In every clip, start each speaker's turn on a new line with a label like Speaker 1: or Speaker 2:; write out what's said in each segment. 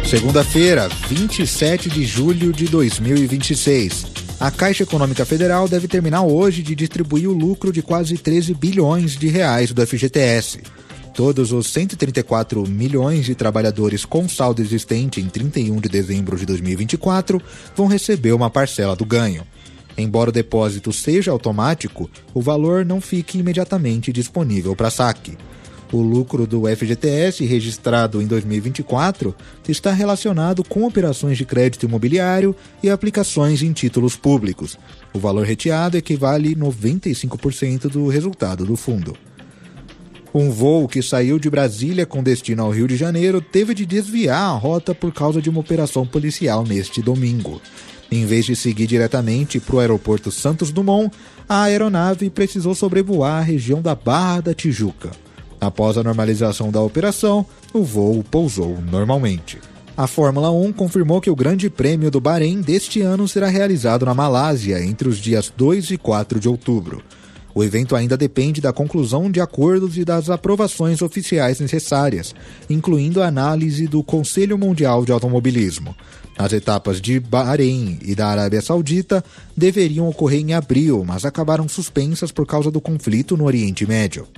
Speaker 1: Segunda-feira, 27 de julho de 2026. A Caixa Econômica Federal deve terminar hoje de distribuir o lucro de quase 13 bilhões de reais do FGTS. Todos os 134 milhões de trabalhadores com saldo existente em 31 de dezembro de 2024 vão receber uma parcela do ganho. Embora o depósito seja automático, o valor não fique imediatamente disponível para saque. O lucro do FGTS registrado em 2024 está relacionado com operações de crédito imobiliário e aplicações em títulos públicos. O valor reteado equivale a 95% do resultado do fundo. Um voo que saiu de Brasília com destino ao Rio de Janeiro teve de desviar a rota por causa de uma operação policial neste domingo. Em vez de seguir diretamente para o aeroporto Santos Dumont, a aeronave precisou sobrevoar a região da Barra da Tijuca. Após a normalização da operação, o voo pousou normalmente. A Fórmula 1 confirmou que o Grande Prêmio do Bahrein deste ano será realizado na Malásia entre os dias 2 e 4 de outubro. O evento ainda depende da conclusão de acordos e das aprovações oficiais necessárias, incluindo a análise do Conselho Mundial de Automobilismo. As etapas de Bahrein e da Arábia Saudita deveriam ocorrer em abril, mas acabaram suspensas por causa do conflito no Oriente Médio.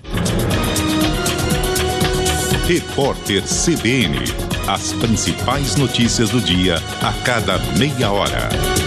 Speaker 2: Repórter CBN. As principais notícias do dia a cada meia hora.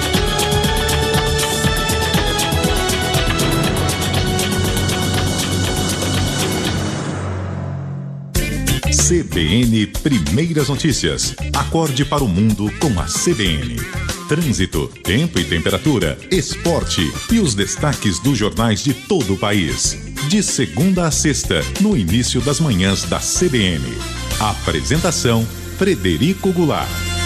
Speaker 2: CBN Primeiras Notícias. Acorde para o mundo com a CBN. Trânsito, tempo e temperatura, esporte e os destaques dos jornais de todo o país. De segunda a sexta, no início das manhãs da CBN. Apresentação, Frederico Goulart.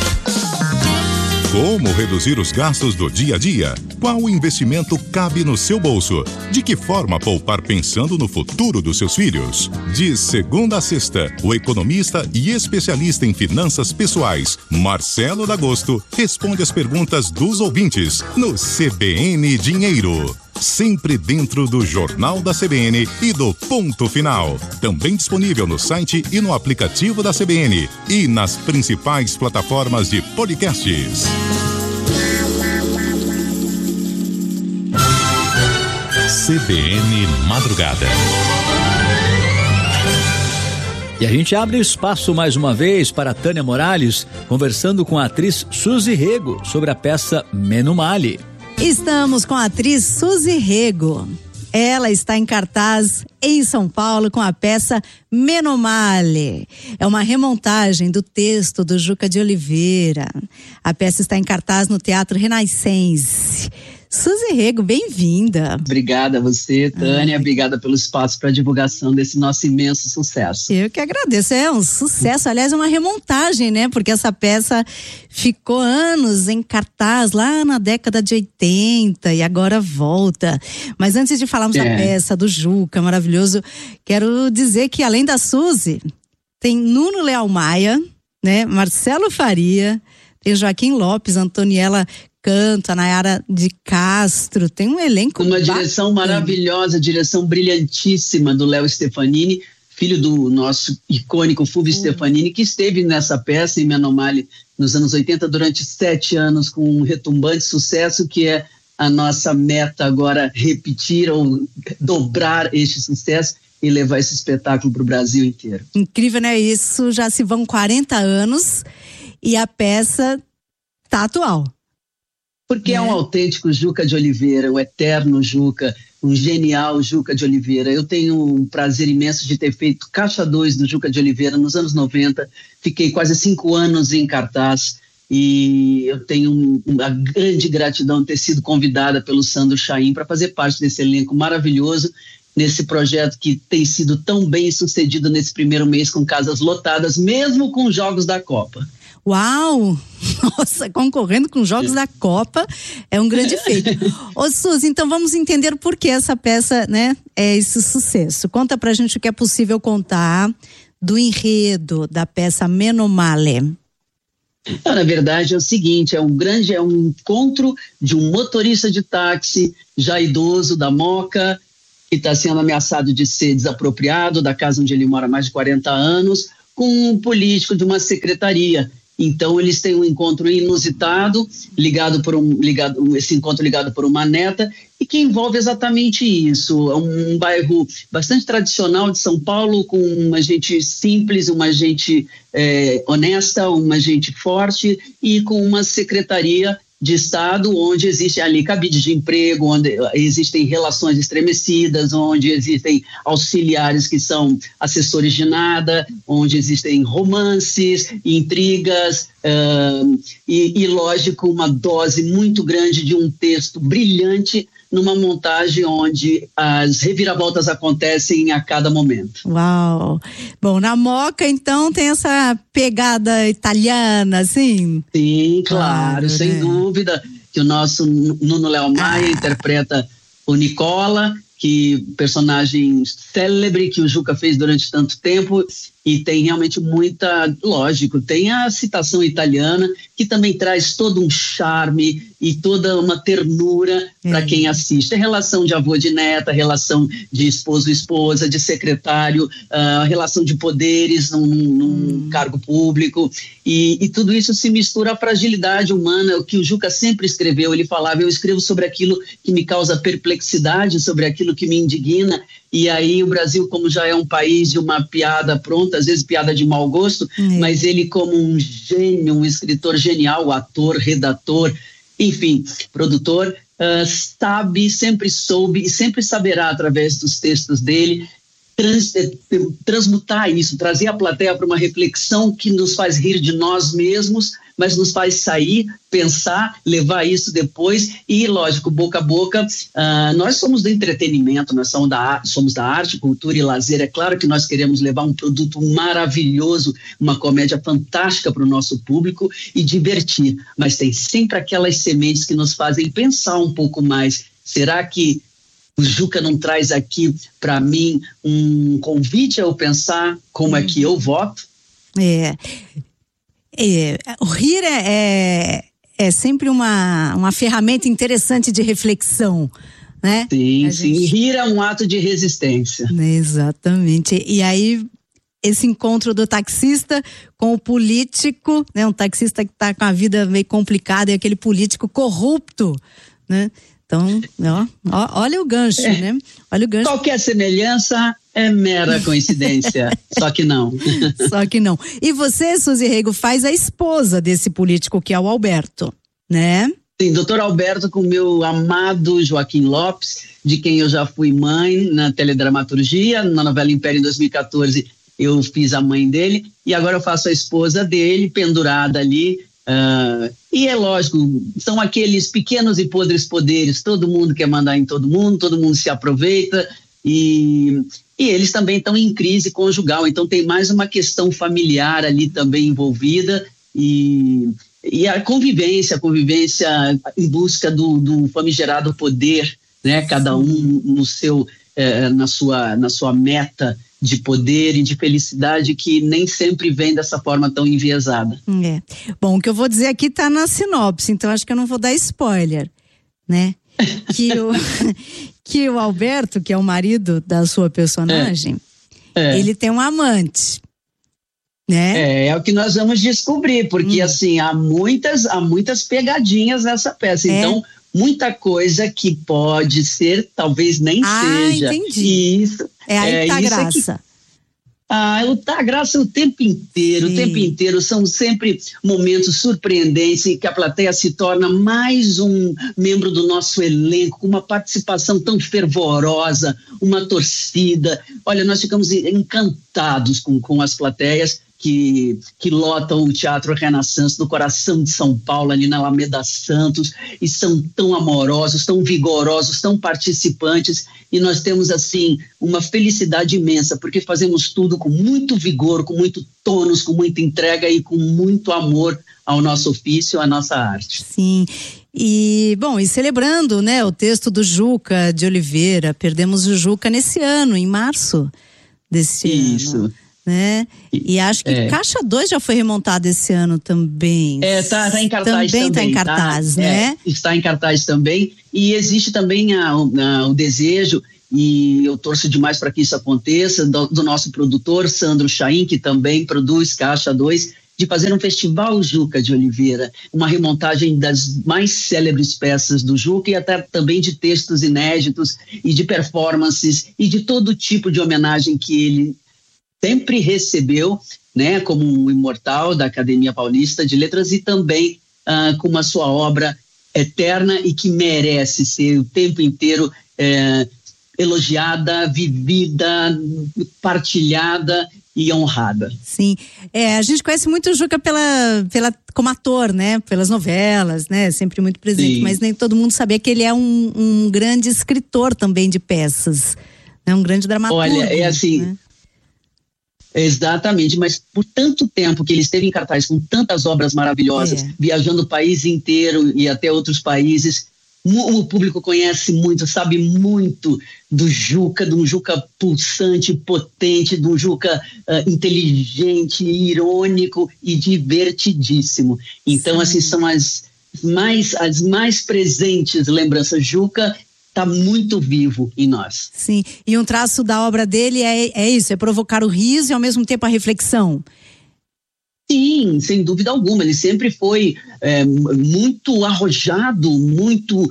Speaker 2: Como reduzir os gastos do dia a dia? Qual investimento cabe no seu bolso? De que forma poupar pensando no futuro dos seus filhos? De segunda a sexta, o economista e especialista em finanças pessoais, Marcelo D'Agosto, responde as perguntas dos ouvintes no CBN Dinheiro. Sempre dentro do Jornal da CBN e do Ponto Final. Também disponível no site e no aplicativo da CBN e nas principais plataformas de podcasts. CBN Madrugada.
Speaker 3: E a gente abre espaço mais uma vez para Tânia Morales, conversando com a atriz Suzy Rego sobre a peça Menomale.
Speaker 4: Estamos com a atriz Suzy Rego. Ela está em cartaz em São Paulo com a peça Menomale. É uma remontagem do texto do Juca de Oliveira. A peça está em cartaz no Teatro Renascense. Suzy Rego, bem-vinda.
Speaker 5: Obrigada a você, Tânia. Obrigada pelo espaço para a divulgação desse nosso imenso sucesso.
Speaker 4: Eu que agradeço. É um sucesso, aliás, é uma remontagem, né? Porque essa peça ficou anos em cartaz lá na década de 80 e agora volta. Mas antes de falarmos da peça do Juca, maravilhoso, quero dizer que além da Suzy, tem Nuno Leal Maia, né? Marcelo Faria, tem Joaquim Lopes, Antoniela Canto, a Nayara de Castro, tem um elenco
Speaker 5: uma direção maravilhosa, direção brilhantíssima do Léo Stefanini, filho do nosso icônico Fulvio Stefanini, que esteve nessa peça em Menomale nos anos 80 durante 7 anos com um retumbante sucesso, que é a nossa meta agora, repetir ou dobrar este sucesso e levar esse espetáculo para o Brasil inteiro.
Speaker 4: Incrível, né? Isso já se vão 40 anos e a peça tá atual.
Speaker 5: Porque é um autêntico Juca de Oliveira, um eterno Juca, um genial Juca de Oliveira. Eu tenho um prazer imenso de ter feito Caixa 2 do Juca de Oliveira nos anos 90. Fiquei quase 5 anos em cartaz e eu tenho uma grande gratidão de ter sido convidada pelo Sandro Chaim para fazer parte desse elenco maravilhoso, nesse projeto que tem sido tão bem sucedido nesse primeiro mês com casas lotadas, mesmo com os jogos da Copa.
Speaker 4: Uau! Nossa, concorrendo com os jogos da Copa é um grande feito. Ô Suzy, então vamos entender por que essa peça, né, é esse sucesso. Conta pra gente o que é possível contar do enredo da peça Menomale.
Speaker 5: Então, na verdade é o seguinte, é um encontro de um motorista de táxi já idoso da Moca, que está sendo ameaçado de ser desapropriado da casa onde ele mora há mais de 40 anos, com um político de uma secretaria. Então eles têm um encontro inusitado, esse encontro ligado por uma neta, e que envolve exatamente isso. É um bairro bastante tradicional de São Paulo, com uma gente simples, uma gente honesta, uma gente forte, e com uma secretaria de Estado onde existe ali cabide de emprego, onde existem relações estremecidas, onde existem auxiliares que são assessores de nada, onde existem romances, intrigas e, lógico, uma dose muito grande de um texto brilhante numa montagem onde as reviravoltas acontecem a cada momento.
Speaker 4: Uau! Bom, na Moca, então, tem essa pegada italiana, assim?
Speaker 5: Sim, claro, sem dúvida, que o nosso Nuno Léo Maia interpreta o Nicola, que personagem célebre que o Juca fez durante tanto tempo, e tem realmente lógico, tem a citação italiana, que também traz todo um charme e toda uma ternura para quem assiste. A relação de avô de neta, a relação de esposo e esposa, de secretário, a relação de poderes num cargo público, e tudo isso se mistura à fragilidade humana, o que o Juca sempre escreveu. Ele falava: eu escrevo sobre aquilo que me causa perplexidade, sobre aquilo que me indigna. E aí o Brasil, como já é um país de uma piada pronta, às vezes piada de mau gosto, mas ele, como um gênio, um escritor genial, ator, redator, enfim, produtor, sempre soube e sempre saberá, através dos textos dele, transmutar isso, trazer a plateia para uma reflexão que nos faz rir de nós mesmos, mas nos faz sair, pensar, levar isso depois e, lógico, boca a boca. Nós somos do entretenimento, nós somos da arte, cultura e lazer. É claro que nós queremos levar um produto maravilhoso, uma comédia fantástica para o nosso público e divertir, mas tem sempre aquelas sementes que nos fazem pensar um pouco mais. Será que o Juca não traz aqui para mim um convite a eu pensar como é que eu voto?
Speaker 4: O rir é sempre uma ferramenta interessante de reflexão, né?
Speaker 5: Sim, rir é um ato de resistência.
Speaker 4: Exatamente. E aí, esse encontro do taxista com o político, né? Um taxista que está com a vida meio complicada, e aquele político corrupto, né? Então, olha o gancho, né? Olha o gancho.
Speaker 5: Qualquer semelhança é mera coincidência, só que não.
Speaker 4: Só que não. E você, Suzy Rego, faz a esposa desse político, que é o Alberto, né?
Speaker 5: Sim, doutor Alberto, com meu amado Joaquim Lopes, de quem eu já fui mãe na teledramaturgia, na novela Império em 2014, eu fiz a mãe dele, e agora eu faço a esposa dele, pendurada ali. E é lógico, são aqueles pequenos e podres poderes, todo mundo quer mandar em todo mundo se aproveita, e eles também estão em crise conjugal, então tem mais uma questão familiar ali também envolvida, e a convivência em busca do famigerado poder, né? Cada um no seu, na sua meta de poder e de felicidade, que nem sempre vem dessa forma tão enviesada.
Speaker 4: Bom, o que eu vou dizer aqui tá na sinopse, então acho que eu não vou dar spoiler, né? Que o Alberto, que é o marido da sua personagem, ele tem um amante, né? É
Speaker 5: o que nós vamos descobrir, porque assim, há muitas pegadinhas nessa peça, então muita coisa que pode ser, talvez nem seja.
Speaker 4: Entendi.
Speaker 5: Isso.
Speaker 4: Aí tá a graça.
Speaker 5: Tá a graça o tempo inteiro, são sempre momentos surpreendentes em que a plateia se torna mais um membro do nosso elenco, com uma participação tão fervorosa, uma torcida. Olha, nós ficamos encantados com as plateias que lotam o Teatro Renaissance no coração de São Paulo, ali na Alameda Santos, e são tão amorosos, tão vigorosos, tão participantes, e nós temos assim uma felicidade imensa, porque fazemos tudo com muito vigor, com muito tônus, com muita entrega e com muito amor ao nosso ofício, à nossa arte.
Speaker 4: Sim. E, bom, e celebrando, né, o texto do Juca de Oliveira, perdemos o Juca nesse ano, em março desse ano.
Speaker 5: Isso.
Speaker 4: Né? E acho que Caixa 2 já foi remontado esse ano também.
Speaker 5: Tá em cartaz também.
Speaker 4: Está em cartaz, né?
Speaker 5: Está em cartaz também. E existe também o desejo, e eu torço demais para que isso aconteça, do nosso produtor, Sandro Chaim, que também produz Caixa 2, de fazer um festival Juca de Oliveira, uma remontagem das mais célebres peças do Juca e até também de textos inéditos e de performances e de todo tipo de homenagem que ele sempre recebeu, né, como um imortal da Academia Paulista de Letras e também com uma sua obra eterna e que merece ser o tempo inteiro elogiada, vivida, partilhada e honrada.
Speaker 4: Sim, a gente conhece muito o Juca como ator, né? Pelas novelas, né? Sempre muito presente, sim, mas nem todo mundo sabia que ele é um grande escritor também de peças, né? Um grande dramaturgo.
Speaker 5: Olha, é assim,
Speaker 4: né?
Speaker 5: Exatamente, mas por tanto tempo que ele esteve em cartaz com tantas obras maravilhosas, viajando o país inteiro e até outros países, o público conhece muito, sabe muito do Juca, de um Juca pulsante, potente, de um Juca inteligente, irônico e divertidíssimo. Então, assim, são as mais presentes lembranças. Juca está muito vivo em nós.
Speaker 4: Sim, e um traço da obra dele é isso, é provocar o riso e ao mesmo tempo a reflexão.
Speaker 5: Sim, sem dúvida alguma, ele sempre foi muito arrojado, muito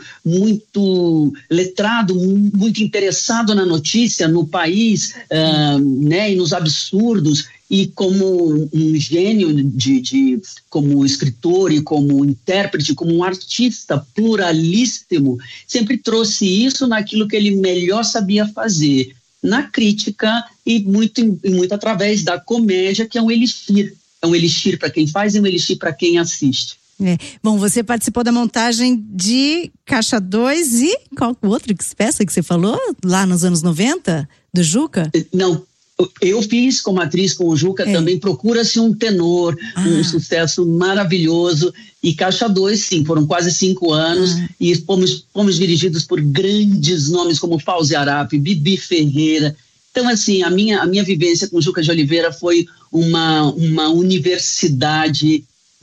Speaker 5: letrado, muito interessado na notícia, no país, né, e nos absurdos, e como um gênio como escritor e como intérprete, como um artista pluralíssimo, sempre trouxe isso naquilo que ele melhor sabia fazer, na crítica e muito através da comédia, que é um elixir. É um elixir para quem faz e um elixir para quem assiste.
Speaker 4: Bom, você participou da montagem de Caixa 2 e qual outra peça que você falou? Lá nos anos 90, do Juca?
Speaker 5: Não, eu fiz como atriz com o Juca também, Procura-se um Tenor, um sucesso maravilhoso. E Caixa 2, sim, foram quase 5 anos e fomos dirigidos por grandes nomes como Fauzi Arap, Bibi Ferreira. Então, assim, a minha vivência com Juca de Oliveira foi uma universidade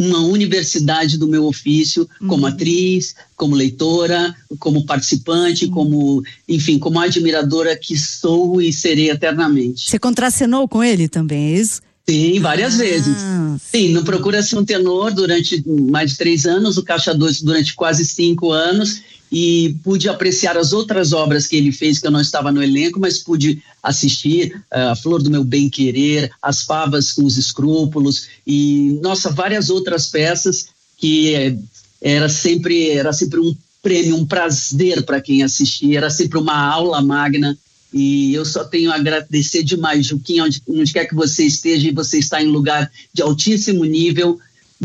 Speaker 5: do meu ofício, como atriz, como leitora, como participante, como admiradora que sou e serei eternamente.
Speaker 4: Você contracenou com ele também, é isso?
Speaker 5: Sim, várias vezes. Sim, no Procura-se um Tenor durante mais de 3 anos, o Caixa 2 durante quase 5 anos, e pude apreciar as outras obras que ele fez, que eu não estava no elenco, mas pude assistir A Flor do Meu Bem-Querer, As Favas com os Escrúpulos e, várias outras peças que era sempre um prêmio, um prazer para quem assistia, era sempre uma aula magna. E eu só tenho a agradecer demais, Juquinha, onde quer que você esteja, e você está em lugar de altíssimo nível.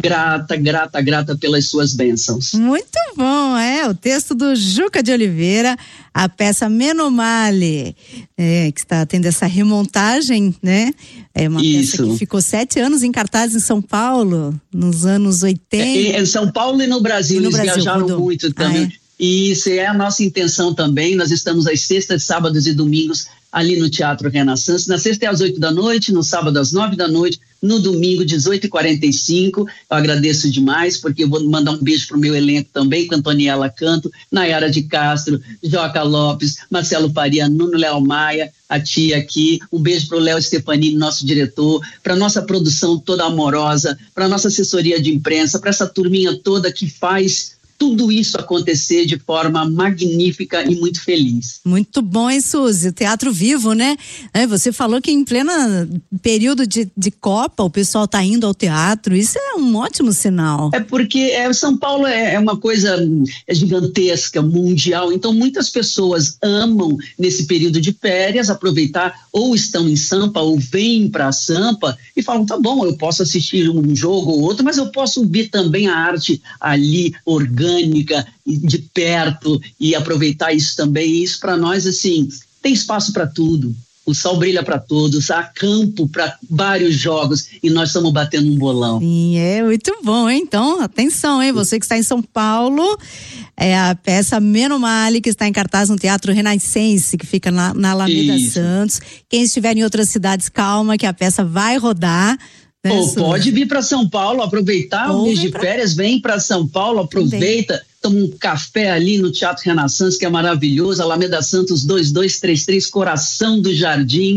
Speaker 5: Grata pelas suas bênçãos.
Speaker 4: Muito bom, o texto do Juca de Oliveira, a peça Menomale, que está tendo essa remontagem, né? É uma peça que ficou 7 anos em cartaz em São Paulo, nos anos 80.
Speaker 5: Em São Paulo e no Brasil, eles viajaram muito também. E isso é a nossa intenção também. Nós estamos às sextas, sábados e domingos ali no Teatro Renaissance. Na sexta é às 8 da noite, no sábado às 9 da noite, no domingo 18h45. Eu agradeço demais, porque eu vou mandar um beijo para o meu elenco também, com Antoniela Canto, Nayara de Castro, Joca Lopes, Marcelo Faria, Nuno Léo Maia, a tia aqui. Um beijo para o Léo Stefanini, nosso diretor, para nossa produção toda amorosa, para nossa assessoria de imprensa, para essa turminha toda que faz tudo isso acontecer de forma magnífica e muito feliz.
Speaker 4: Muito bom, hein, Suzy? Teatro vivo, né? Você falou que em plena período de Copa o pessoal está indo ao teatro, isso é um ótimo sinal.
Speaker 5: É porque São Paulo é uma coisa gigantesca, mundial, então muitas pessoas amam nesse período de férias aproveitar, ou estão em Sampa ou vêm para Sampa e falam, tá bom, eu posso assistir um jogo ou outro, mas eu posso ver também a arte ali orgânica, de perto, e aproveitar isso também. E isso para nós, assim, tem espaço para tudo. O sol brilha para todos, há campo para vários jogos e nós estamos batendo um bolão.
Speaker 4: Sim, muito bom, hein? Então, atenção, hein? Você que está em São Paulo, a peça Menomale, que está em cartaz no Teatro Renascense, que fica na Alameda Santos. Quem estiver em outras cidades, calma, que a peça vai rodar.
Speaker 5: Pode vir para São Paulo, aproveitar o mês de férias, vem para São Paulo, aproveita, toma um café ali no Teatro Renaissance, que é maravilhoso, Alameda Santos 2233, coração dos Jardins.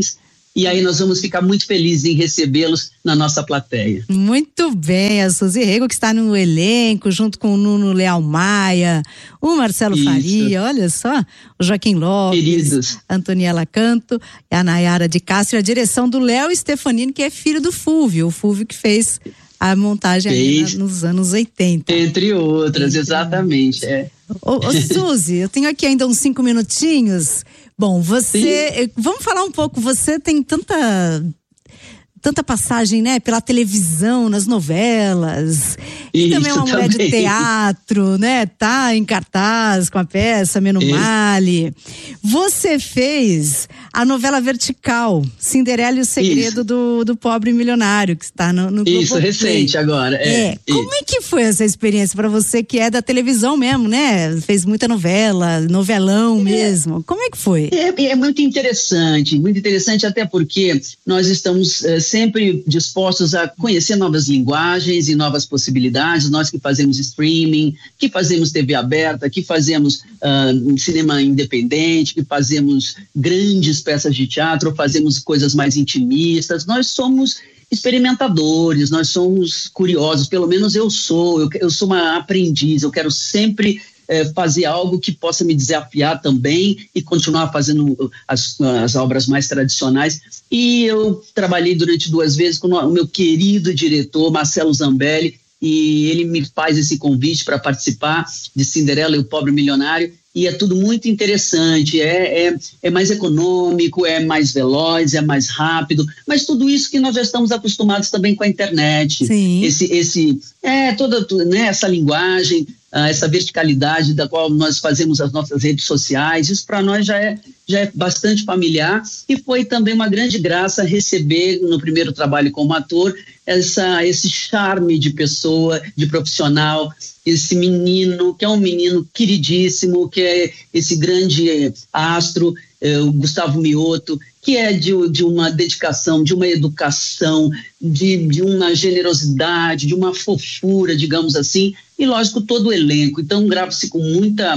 Speaker 5: e aí nós vamos ficar muito felizes em recebê-los na nossa plateia.
Speaker 4: Muito bem, a Suzy Rego, que está no elenco, junto com o Nuno Leal Maia, o Marcelo Faria, olha só, o Joaquim Lopes,
Speaker 5: queridos,
Speaker 4: a Antoniela Canto, a Nayara de Castro, a direção do Léo Stefanini, que é filho do Fulvio, o Fulvio que fez a montagem ali nos anos 80.
Speaker 5: Entre outras, exatamente.
Speaker 4: Ô, Suzy, eu tenho aqui ainda uns 5 minutinhos. Bom, vamos falar um pouco, você tem tanta passagem, né, pela televisão, nas novelas, e também é uma mulher de teatro, né, tá em cartaz com a peça Menumale. Você fez a novela Vertical, Cinderela e o Segredo do Pobre Milionário, que está no Globoplay.
Speaker 5: Isso, recente agora.
Speaker 4: Como é que foi essa experiência para você, que é da televisão mesmo, né, fez muita novela, novelão mesmo, como é que foi?
Speaker 5: É muito interessante até porque nós estamos sempre dispostos a conhecer novas linguagens e novas possibilidades, nós que fazemos streaming, que fazemos TV aberta, que fazemos cinema independente, que fazemos grandes peças de teatro, fazemos coisas mais intimistas, nós somos experimentadores, nós somos curiosos, pelo menos eu sou uma aprendiz, eu quero sempre fazer algo que possa me desafiar também e continuar fazendo as obras mais tradicionais. E eu trabalhei durante 2 vezes com o meu querido diretor, Marcelo Zambelli, e ele me faz esse convite para participar de Cinderela e o Pobre Milionário, e é tudo muito interessante, é mais econômico, é mais veloz, é mais rápido, mas tudo isso que nós já estamos acostumados também com a internet.
Speaker 4: Sim.
Speaker 5: Toda, né, essa linguagem, essa verticalidade da qual nós fazemos as nossas redes sociais, isso para nós já é bastante familiar, e foi também uma grande graça receber no primeiro trabalho como ator esse charme de pessoa, de profissional, esse menino, que é um menino queridíssimo, que é esse grande astro, o Gustavo Mioto, que é de uma dedicação, de uma educação, de uma generosidade, de uma fofura, digamos assim, e lógico todo o elenco. Então grava-se com muita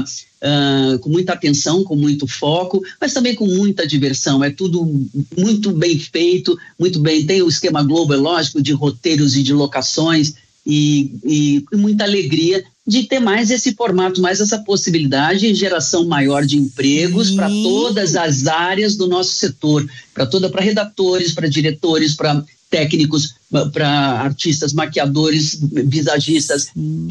Speaker 5: atenção, com muito foco, mas também com muita diversão. É tudo muito bem feito, muito bem. Tem o esquema Globo, é lógico, de roteiros e de locações, e muita alegria de ter mais esse formato, mais essa possibilidade de geração maior de empregos para todas as áreas do nosso setor, para redatores, para diretores, para técnicos, para artistas, maquiadores, visagistas,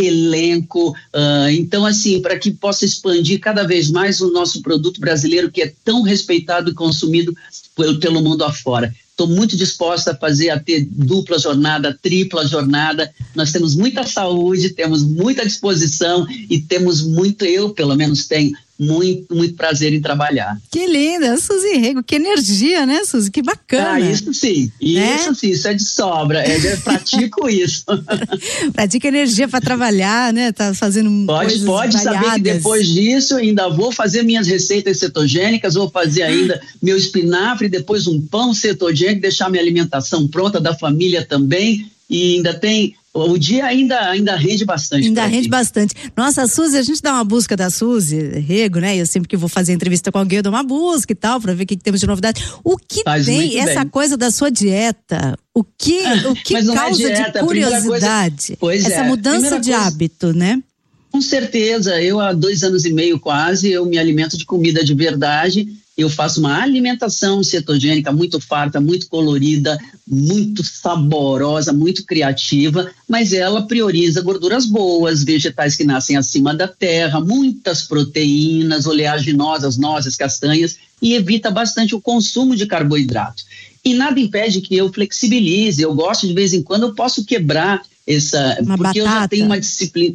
Speaker 5: elenco, então assim, para que possa expandir cada vez mais o nosso produto brasileiro, que é tão respeitado e consumido pelo mundo afora. Estou muito disposta a ter dupla jornada, tripla jornada. Nós temos muita saúde, temos muita disposição e temos eu pelo menos tenho muito prazer em trabalhar.
Speaker 4: Que linda, Suzy Rego, que energia, né, Suzy? Que bacana.
Speaker 5: Isso sim, isso é de sobra, eu pratico isso.
Speaker 4: Pratica energia para trabalhar, né, tá fazendo coisas
Speaker 5: Pode
Speaker 4: variadas.
Speaker 5: Saber que depois disso ainda vou fazer minhas receitas cetogênicas, vou fazer ainda meu espinafre, depois um pão cetogênico, deixar minha alimentação pronta, da família também, e ainda tem... O dia ainda rende bastante.
Speaker 4: Ainda rende bastante. Nossa, a Suzy, a gente dá uma busca da Suzy Rego, né? Eu sempre que vou fazer entrevista com alguém, eu dou uma busca e tal, pra ver o que temos de novidade. O que tem essa coisa da sua dieta? O que causa dieta, de curiosidade? Essa mudança de hábito, né?
Speaker 5: Com certeza. Eu há 2 anos e meio quase, eu me alimento de comida de verdade. Eu faço uma alimentação cetogênica muito farta, muito colorida, muito saborosa, muito criativa, mas ela prioriza gorduras boas, vegetais que nascem acima da terra, muitas proteínas, oleaginosas, nozes, castanhas, e evita bastante o consumo de carboidrato. E nada impede que eu flexibilize, eu gosto de vez em quando, eu posso quebrar porque eu já tenho uma disciplina.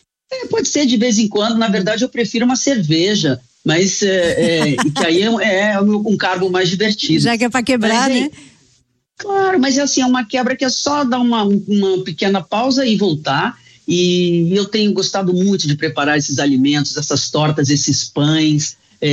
Speaker 5: Pode ser de vez em quando, na verdade eu prefiro uma cerveja, mas que aí é um carbo mais divertido.
Speaker 4: Já que é para quebrar, né?
Speaker 5: Claro, mas assim, é uma quebra que é só dar uma pequena pausa e voltar. E eu tenho gostado muito de preparar esses alimentos, essas tortas, esses pães.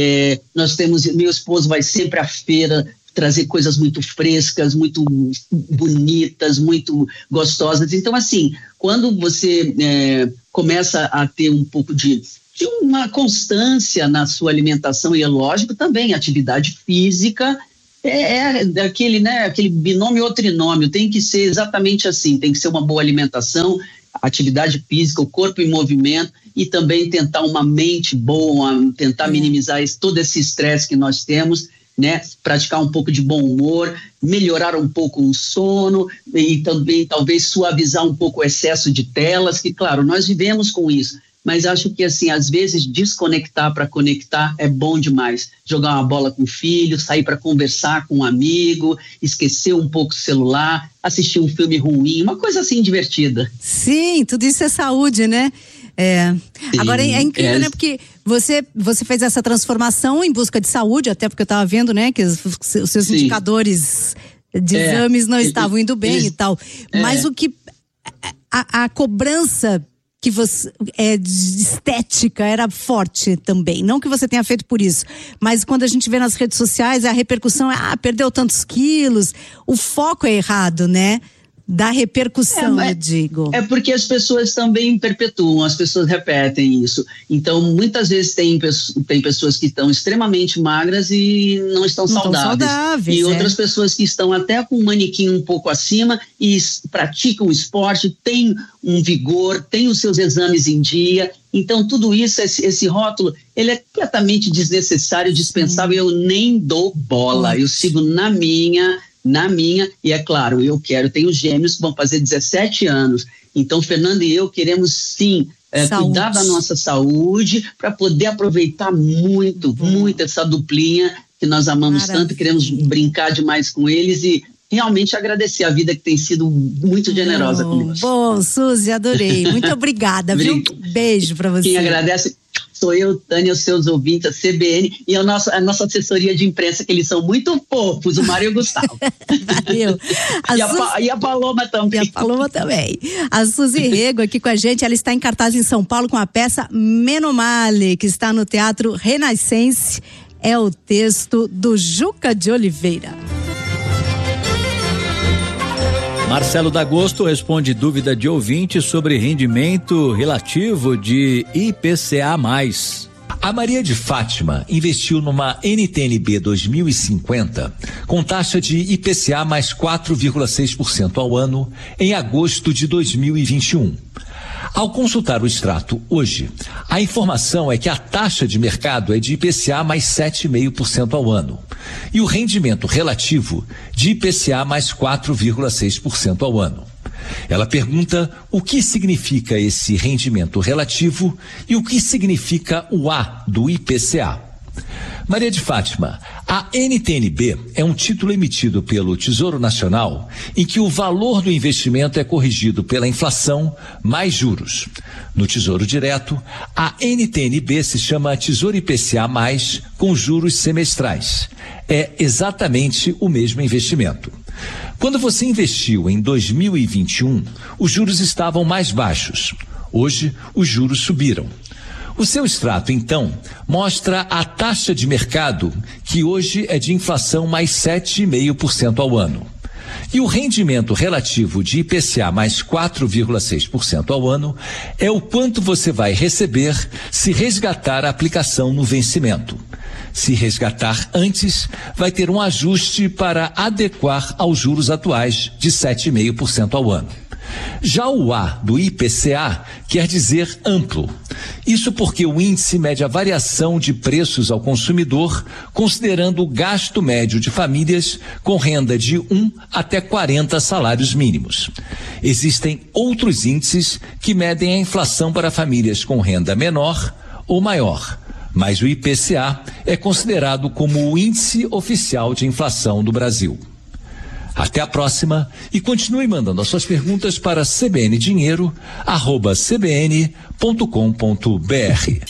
Speaker 5: Meu esposo vai sempre à feira trazer coisas muito frescas, muito bonitas, muito gostosas. Então, assim, quando você começa a ter um pouco de uma constância na sua alimentação, e é lógico também, atividade física aquele, né, aquele binômio ou trinômio, tem que ser exatamente assim, tem que ser uma boa alimentação, atividade física, o corpo em movimento e também tentar uma mente boa, tentar minimizar todo esse estresse que nós temos, né? Praticar um pouco de bom humor, melhorar um pouco o sono e também talvez suavizar um pouco o excesso de telas, que claro, nós vivemos com isso, mas acho que assim, às vezes desconectar para conectar é bom demais. Jogar uma bola com o filho, sair para conversar com um amigo, esquecer um pouco o celular, assistir um filme ruim, uma coisa assim divertida.
Speaker 4: Sim, tudo isso é saúde, né? Sim, agora é incrível, né? Porque você fez essa transformação em busca de saúde, até porque eu estava vendo, né, que os seus indicadores de exames não estavam indo bem e tal. Mas o que a cobrança que você de estética era forte também, não que você tenha feito por isso, mas quando a gente vê nas redes sociais a repercussão é perdeu tantos quilos, o foco é errado, né? Da repercussão, eu digo. É porque as pessoas também perpetuam, as pessoas repetem isso. Então, muitas vezes tem pessoas que estão extremamente magras e não estão saudáveis. E outras pessoas que estão até com um manequim um pouco acima e praticam esporte, têm um vigor, têm os seus exames em dia. Então, tudo isso, esse rótulo, ele é completamente desnecessário, dispensável. Eu nem dou bola. Eu sigo na minha, e é claro, eu tenho gêmeos que vão fazer 17 anos, então Fernanda e eu queremos sim cuidar da nossa saúde para poder aproveitar muito essa duplinha que nós amamos tanto, queremos brincar demais com eles e realmente agradecer a vida que tem sido muito generosa comigo. Bom, Suzy, adorei, muito obrigada, viu? Beijo para você.
Speaker 5: Quem agradece sou eu, Tânia, os seus ouvintes, a CBN e a nossa assessoria de imprensa, que eles são muito fofos, o Mário e o Gustavo.
Speaker 4: Valeu.
Speaker 5: E a Paloma também.
Speaker 4: E a Paloma também. A Suzy Rego aqui com a gente, ela está em cartaz em São Paulo com a peça Meno Male, que está no Teatro Renascense. É o texto do Juca de Oliveira.
Speaker 3: Marcelo D'Agosto responde dúvida de ouvinte sobre rendimento relativo de IPCA+.
Speaker 6: A Maria de Fátima investiu numa NTN-B 2050 com taxa de IPCA mais 4,6% ao ano em agosto de 2021. Ao consultar o extrato hoje, a informação é que a taxa de mercado é de IPCA mais 7,5% ao ano e o rendimento relativo de IPCA mais 4,6% ao ano. Ela pergunta o que significa esse rendimento relativo e o que significa o A do IPCA. Maria de Fátima, a NTN-B é um título emitido pelo Tesouro Nacional em que o valor do investimento é corrigido pela inflação mais juros. No Tesouro Direto, a NTN-B se chama Tesouro IPCA+, com juros semestrais. É exatamente o mesmo investimento. Quando você investiu em 2021, os juros estavam mais baixos. Hoje, os juros subiram. O seu extrato, então, mostra a taxa de mercado, que hoje é de inflação mais 7,5% ao ano. E o rendimento relativo de IPCA mais 4,6% ao ano é o quanto você vai receber se resgatar a aplicação no vencimento. Se resgatar antes, vai ter um ajuste para adequar aos juros atuais de 7,5% ao ano. Já o A do IPCA quer dizer amplo. Isso porque o índice mede a variação de preços ao consumidor, considerando o gasto médio de famílias com renda de 1 até 40 salários mínimos. Existem outros índices que medem a inflação para famílias com renda menor ou maior, mas o IPCA é considerado como o índice oficial de inflação do Brasil. Até a próxima e continue mandando as suas perguntas para cbndinheiro@cbn.com.br.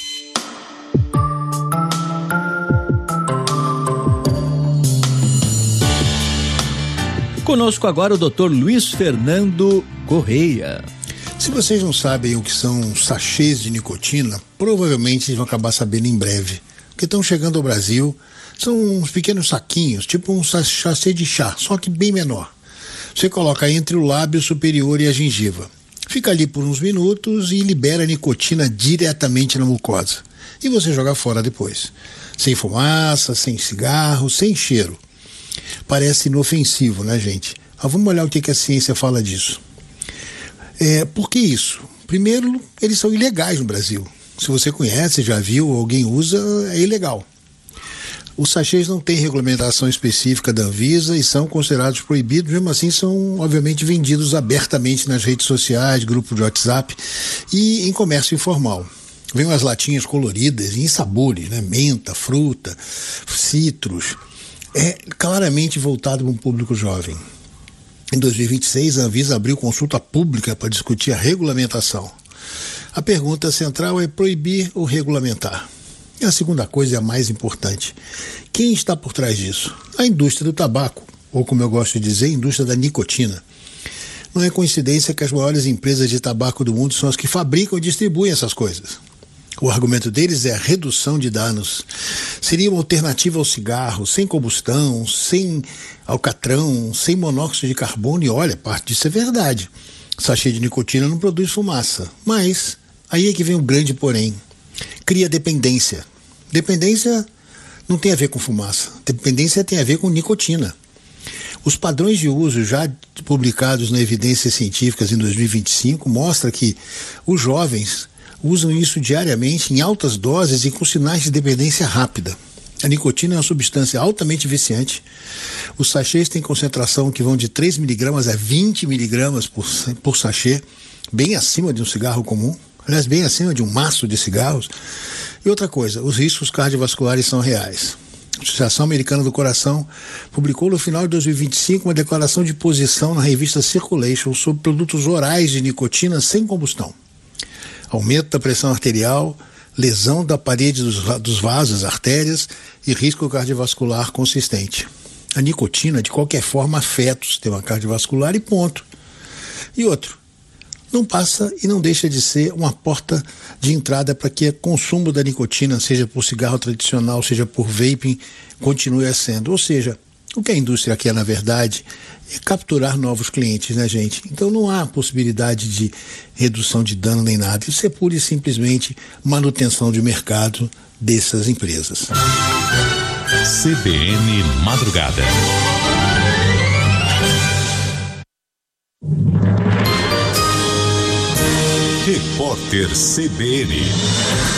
Speaker 3: Conosco agora o Dr. Luiz Fernando Correia.
Speaker 7: Se vocês não sabem o que são sachês de nicotina, provavelmente vocês vão acabar sabendo em breve, porque estão chegando ao Brasil. São uns pequenos saquinhos, tipo um sachê de chá, só que bem menor. Você coloca entre o lábio superior e a gengiva. Fica ali por uns minutos e libera a nicotina diretamente na mucosa. E você joga fora depois. Sem fumaça, sem cigarro, sem cheiro. parece inofensivo, né, gente? Mas vamos olhar o que a ciência fala disso. Por que isso? Primeiro, eles são ilegais no Brasil. Se você conhece, já viu, alguém usa, é ilegal. Os sachês não têm regulamentação específica da Anvisa e são considerados proibidos, mesmo assim são obviamente vendidos abertamente nas redes sociais, grupos de WhatsApp e em comércio informal. Vem umas latinhas coloridas em sabores, né? Menta, fruta, citros. É claramente voltado para um público jovem. Em 2026, a Anvisa abriu consulta pública para discutir a regulamentação. A pergunta central é proibir ou regulamentar. E a segunda coisa é a mais importante. Quem está por trás disso? A indústria do tabaco, ou como eu gosto de dizer, a indústria da nicotina. Não é coincidência que as maiores empresas de tabaco do mundo são as que fabricam e distribuem essas coisas. O argumento deles é a redução de danos. Seria uma alternativa ao cigarro, sem combustão, sem alcatrão, sem monóxido de carbono. E olha, parte disso é verdade. Sachê de nicotina não produz fumaça. Mas aí é que vem o grande porém. Cria dependência. Dependência não tem a ver com fumaça. Dependência tem a ver com nicotina. Os padrões de uso já publicados na Evidências Científicas em 2025 mostram que os jovens usam isso diariamente em altas doses e com sinais de dependência rápida. A nicotina é uma substância altamente viciante. Os sachês têm concentração que vão de 3 miligramas a 20 miligramas por sachê, bem acima de um cigarro comum. Aliás, bem acima de um maço de cigarros. E outra coisa, os riscos cardiovasculares são reais. A Associação Americana do Coração publicou no final de 2025 uma declaração de posição na revista Circulation sobre produtos orais de nicotina sem combustão. Aumento da pressão arterial, lesão da parede dos vasos, artérias e risco cardiovascular consistente. A nicotina, de qualquer forma, afeta o sistema cardiovascular e ponto. E outro, não passa e não deixa de ser uma porta de entrada para que o consumo da nicotina, seja por cigarro tradicional, seja por vaping, continue sendo. Ou seja, o que a indústria quer, na verdade, é capturar novos clientes, né, gente? Então não há possibilidade de redução de dano nem nada. Isso é pura e simplesmente manutenção de mercado dessas empresas.
Speaker 2: CBN Madrugada. Repórter CBN.